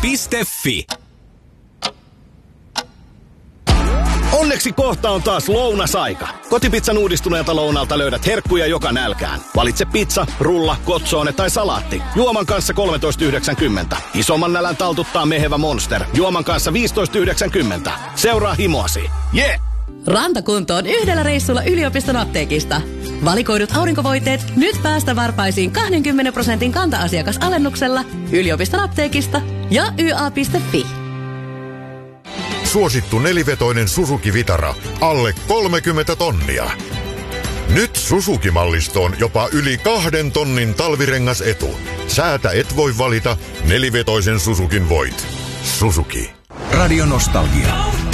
YA.fi. Onneksi kohta on taas lounasaika. Kotipizzan uudistuneelta lounalta löydät herkkuja joka nälkään. Valitse pizza, rulla, kotsoone tai salaatti. Juoman kanssa 13,90. Isomman nälän taltuttaa mehevä Monster. Juoman kanssa 15,90. Seuraa himoasi. Yeah! Rantakuntoon yhdellä reissulla yliopiston apteekista. Valikoidut aurinkovoiteet nyt päästä varpaisiin 20% kanta-asiakasalennuksella yliopiston apteekista ja YA.fi. Suosittu nelivetoinen Suzuki Vitara, alle 30 tonnia. Nyt Suzuki-mallistoon jopa yli 2 tonnin talvirengasetu. Säätä et voi valita, nelivetoisen Suzukin voit. Suzuki. Radio Nostalgia.